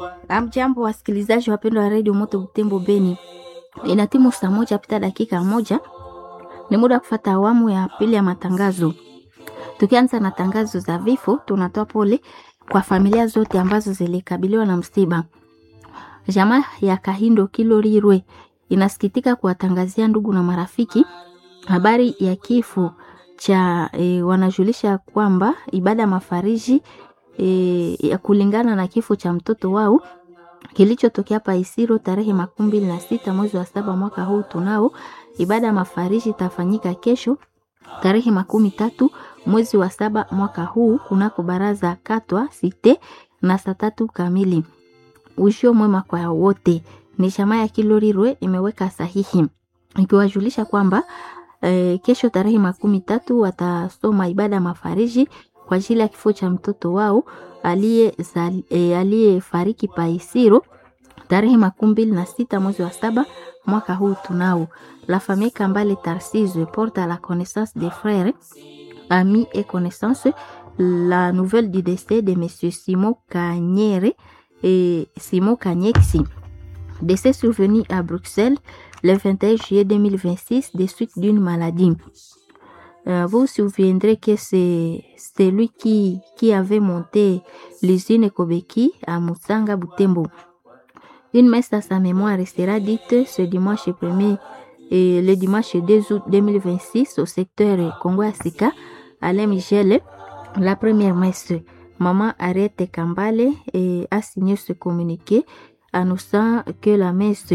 Amjambo wasikilizaji wapendwa wa Radio Moto Butembo Beni. Inatimu saa moja pita dakika moja. Ni muda kufuata awamu ya pili ya matangazo. Tukianza na tangazo za vifo, tunatoa pole kwa familia zote ambazo zilikabiliwa na msiba. Jamaa ya Kahindo Kilorirwe inasikitika kuwatangazia ndugu na marafiki habari ya kifo cha wanajulisha kwamba ibada mafariji ya kulingana na kifo cha mtoto wao kilichotokea pa Isiro tarehe 26 mwezi wa 7 mwaka huu tunao. Ibada mafariji tafanyika kesho tarehe 13 mwezi wa 7 mwaka huu kunako baraza Katwa Site na saa 3 kamili. Ushio mwema kwa wote. Ni jamaa ya Kilorirwe imeweka sahihi ikiwajulisha kwamba kesho tarehe 13 watasoma ibada mafariji kwa ajili ya kifo cha mtoto wao aliyefariki pa Isiro tarehe 26 mwezi wa 7 mwaka huu tunao. La famille Kambale Tarcise porte à la connaissance des frères, amis et connaissances la nouvelle du décès de monsieur Simon Kanyere et Simon Kanyexi. Décès survenu à Bruxelles le 21 juillet 2026 des suites d'une maladie. Vous vous souviendrez que c'est lui qui avait monté l'usine Kobeki à Mutsanga Butembo. Une messe à sa mémoire sera dite ce dimanche 1er et le dimanche 2 août 2026 au secteur Congo-Asika à l'Emigel. La première messe, Maman Arrête Kambale a signé ce communiqué annonçant que la messe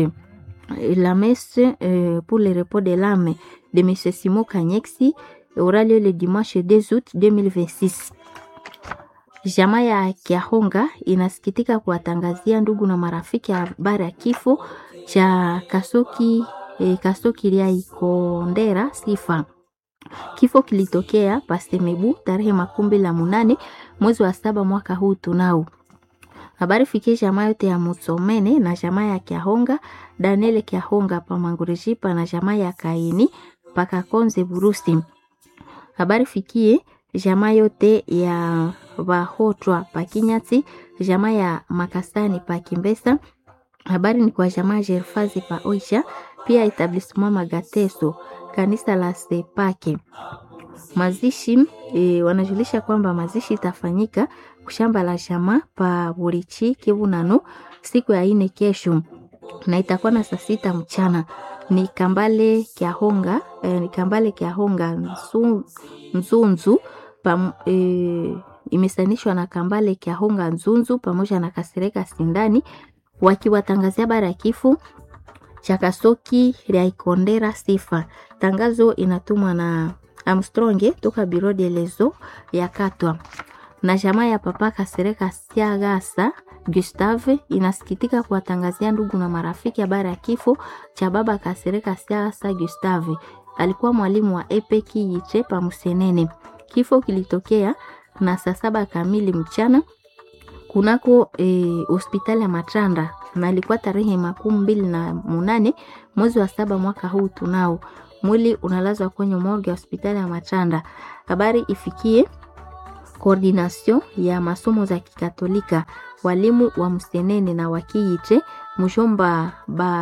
pour le repos de l'âme de M. Simon Kanyexi aura lieu le dimanche 2 août 2026. Jamaa ya Kiahonga inasikitika kuwatangazia ndugu na marafiki habari ya kifo cha Kasoki Lia Ikondera Sifa. Kifo kilitokea Pastemebu tarehe 28 mwezi wa 7 mwaka huu tunao. Habari fikie jamaa yote ya Musomene na jamaa ya Kiahonga, Daniel Kiahonga pa Mangurejipa na jamaa ya Kaini paka Konze Burusi. Habari fikie jamaa yote ya Bahotwa pa Kinyati, jamaa ya Makasani pa Kimbesa. Habari ni kwa jamaa Jerfazi pa Oisha, pia etablissement Magateso, kanisa la Sepake. Mazishi wanajulisha kwamba mazishi itafanyika kushamba la jamaa pa Burichi Kibunano siku ya 4 kesho na itakuwa na saa 6 mchana. Ni Kambale Kiahonga Nzunzu imesanishwa na Kambale Kiahonga Nzunzu pamoja na Kasereka Sindani wakiwatangazia habari ya kifo cha Kasoki Lia Ikondera Sifa. Tangazo inatumwa na Armstrong toka Bureau de Lezo ya Katwa. Na jamaa ya papa Kasereka Siagasa Gustave inasikitika kuwatangazia ndugu na marafiki habari ya kifo cha baba Kasereka Siagasa Gustave. Alikuwa mwalimu wa Epeki Yiche pa Musenene. Kifo kilitokea na saa 7 kamili mchana kunako hospitali ya Matranda na alikuwa tarehe 28 mwezi wa 7 mwaka huu tunao. Mwili unalazwa kwenye morgue ya hospitali ya Matranda. Habari ifikie coordination ya masomo za Kikatolika, walimu wa Musenene na wakiite mjomba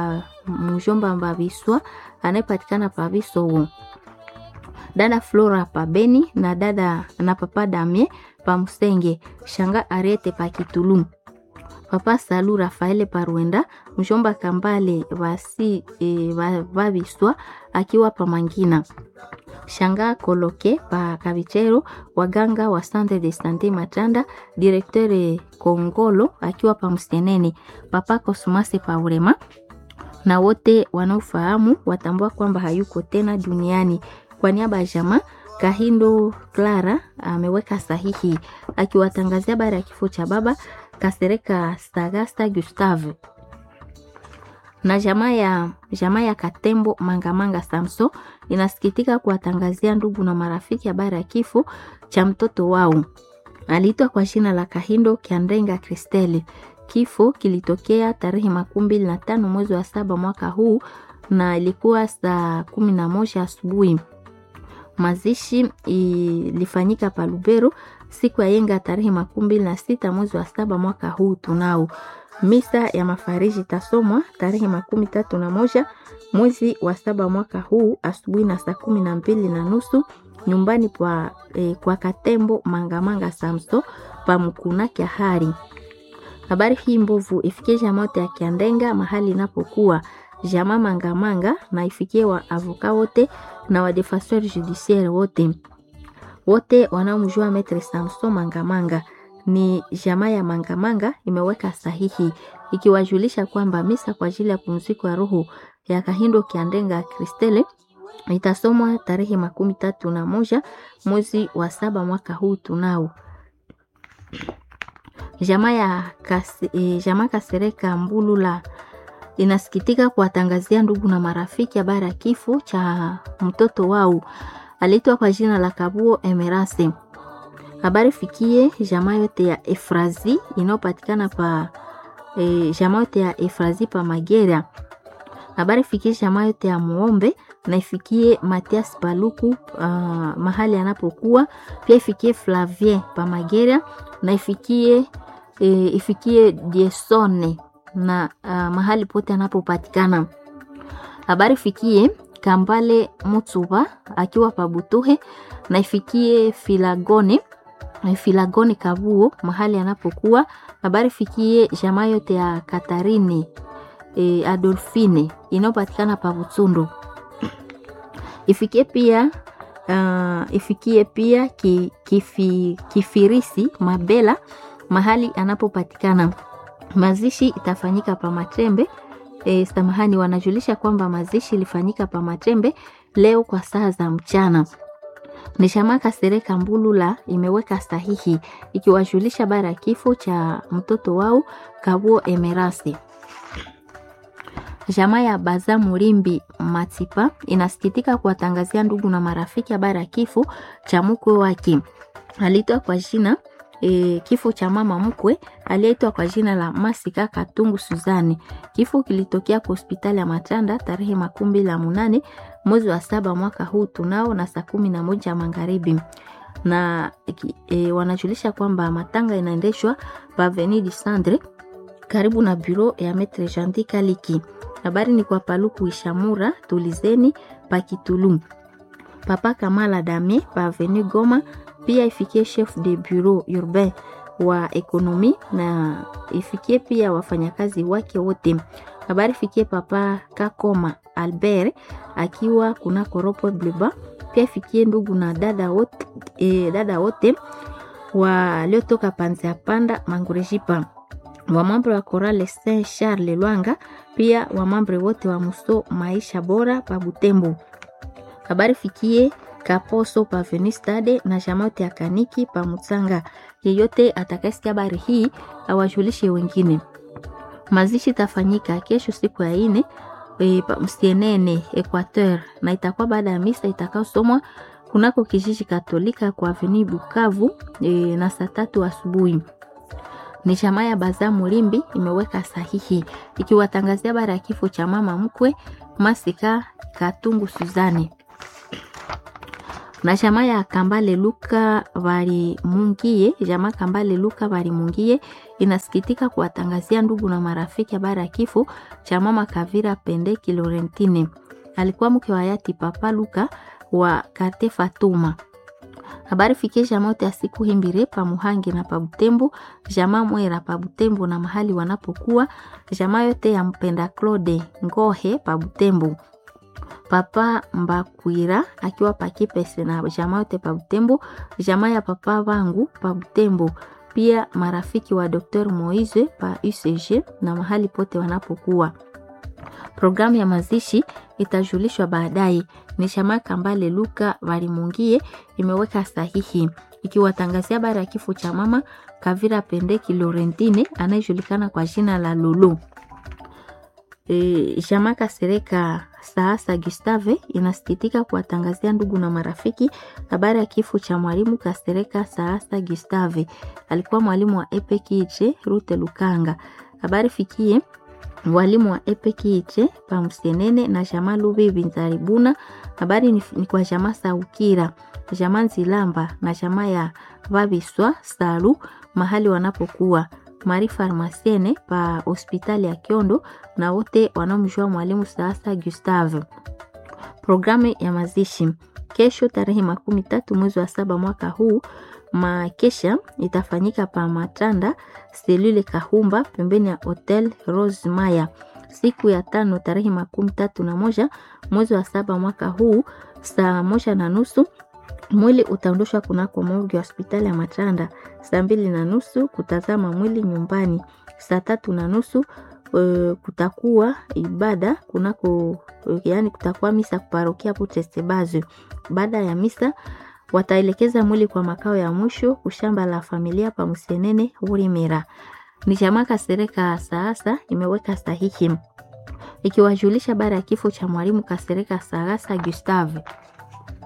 Mbabiswa anayepatikana pa Biso, dada Flora pa Beni na dada na papa Damie pa Musenge, shanga Arete pa Kitulu, papa Salu Rafaele pa Ruenda, mjomba Kambale Babiswa akiwa pa Mangina, shanga Koloke pa Kavichero, waganga wa Centre de Santé Matanda, directeur Kongolo akiwa pa Musenene, papa Kosumase pa Urema, na wote wanaofahamu watambua kwamba hayuko tena duniani. Kwa niaba ya jamaa Kahindo Clara ameweka sahihi akiwatangazia habari ya kifo cha baba Kasereka Sagasta Gustave. Na jamaa ya Katembo Mangamanga Samso inasikitika kuwatangazia ndugu na marafiki habari ya kifo cha mtoto wao. Aliitwa kwa jina la Kahindo Kiandenga Kristeli. Kifo kilitokea tarehe 25 mwezi wa 7 mwaka huu na ilikuwa saa 11 asubuhi. Mazishi ilifanyika pa Lubero siku ya yenga tarehe 26 mwezi wa 7 mwaka huu tunao. Misa ya mafariji tasomwa tarehe 31 mwezi wa 7 mwaka huu asubuhi na saa 12:30 nyumbani kwa Katembo Mangamanga Samso pa Mukuna Kyahari. Habari hii mbovu ifikie jamaa yote ya Kiandenga mahali inapokuwa jamaa Mangamanga, na ifikie wa avoka wote na wa defenseur judiciaire wote wanaomjua Maitre Samson Mangamanga. Ni jamaa ya Mangamanga imeweka sahihi ikiwajulisha kwamba misa kwa ajili ya pumziko ya roho ya Kahindo Kiandenga Kristele itasomwa tarehe 31 mwezi wa 7 mwaka huu tunao. Jamaa Kasereka Mbulula inasikitika kuwatangazia ndugu na marafiki habari ya kifo cha mtoto wao aliitwa kwa jina la Kabuo Emerase. Habari fikie jamaa yote ya Efrazi inayopatikana jamaa yote ya Efrazi pa Magera. Habari fikie jamaa yote ya Muombe na ifikie Matias Paluku mahali anapokuwa, pia ifikie Flavien pa Magera na ifikie Diesone na mahali pote anapopatikana. Habari fikie Kambale Mutsuba akiwa pa Butuhe na ifikie Filagone Kabuo mahali anapokuwa. Habari fikie jamaa yote ya Katarine Adolfine inayopatikana pa Butsundo. Ifikie pia Kifirisi Mabela mahali anapopatikana. Mazishi itafanyika pa Matrembe. Samahani, wanajulisha kwamba mazishi ilifanyika pa Matrembe leo kwa saa za mchana. Ni jamaa Kasereka Mbulula imeweka sahihi ikiwajulisha bara kifo cha mtoto wao Kabuo Emerase. Jamaa ya Baza Murimbi Matipa inasikitika kuwatangazia ndugu na marafiki habari ya kifo cha mkwe wake. Aliitwa kwa jina kifo cha mama mkwe aliyeitwa kwa jina la Masika Katungu Suzani. Kifo kilitokea kwa hospitali ya Matanda tarehe 28 mwezi wa 7 mwaka huu tunao na saa 11 magharibi. Na wanajulisha kwamba matanga inaendeshwa pa Avenue du Centre karibu na bureau ya Maître Jean Kaliki. Habari ni kwa Paluku Ishamura Tulizeni pa Kitulu. Papa Kamala Dame pa Avenue Goma, pia ifikie chef de bureau urbain wa ekonomi na ifikie pia wafanyakazi wake wote. Habari fikie Papa Kakoma Albert akiwa kuna Koropo Bleba, pia ifikie ndugu na dada wote waliotoka Panzi Panda Mangurejipa, wa mambo wa Chorale Saint Charles Lwanga, pia wa mambo wote wa Muso Maisha Bora pa Butembo. Habari fikie Kaposo pa Avenue Stade na jamote ya Kaniki pa Mutsanga. Yeyote atakayesikia habari hii awajulishe wengine. Mazishi tafanyika kesho siku ya 4 pa Msienene Equateur, na itakuwa baada ya misa itakayosomwa kunako kijiji Katolika kwa Avenue Bukavu na saa 3 asubuhi. Ni jamaa ya Baza Murimbi imeweka sahihi ikiwatangazia habari ya kifo cha mama mkwe Masika Katungu Suzani. Na jamaa ya Kambale Luka Bari Mungie inasikitika kuwatangazia ndugu na marafiki habari ya kifo cha mama Kavira Pendeki Laurentine. Alikuwa mke wa hayati Papa Luka wa Kate Fatuma. Habari fikie jamaa yote ya siku himbire pa Muhangi na pa Butembo, jamaa Mwera pa Butembo na mahali wanapokuwa, jamaa yote ya Mpenda Claude Ngohe pa Butembo. Papa Mbakwira akiwa pa Kipese na jamaa yote pa Butembo, jamaa ya Papa Wangu pa Butembo, pia marafiki wa Dr. Moise pa UCG na mahali pote wanapokuwa. Programu ya mazishi itajulishwa baadaye. Ni jamaa Kambale Luka Bari Mungie imeweka sahihi ikiwatangazia habari ya kifo cha mama Kavira Pendeki Laurentine anayejulikana kwa jina la Lulu. Jamaa Kasereka Saasa Gustave inasikitika kuwatangazia ndugu na marafiki habari ya kifo cha mwalimu Kasereka Saasa Gustave. Alikuwa mwalimu wa EPKJ Rute Lukanga. Habari fikie walimu wa Epekiiche pa Msenene na jamaa Lubibi Nzaribuna. Habari ni kwa jamaa Saukira, jamaa Nzilamba na jamaa ya Vabiswa Salu mahali wanapokuwa. Mari Farmasiene pa hospitali ya Kiondo na wote wanaomjua mwalimu sasa Gustave. Programu ya mazishi kesho tarehe 13 mwezi wa 7 mwaka huu. Makesha itafanyika pa Matanda selule Kahumba pembeni ya Hotel Rose Maya. Siku ya 5 tarehe 31 mwezi wa 7 mwaka huu saa 1:30 mwili utaondoshwa kunako morgue ya hospitali ya Matanda. Saa 2:30 kutazama mwili nyumbani. Saa 3:30 kutakuwa ibada kunako, yani kutakuwa misa kuparokia Putestebazo. Baada ya misa wataelekeza mwili kwa makao ya mwisho kushamba la familia pa Msenene Urimera. Ni jamaa Kasereka Saasa imeweka sahihi ikiwajulisha baada ya kifo cha mwalimu Kasereka Saasa Gustave.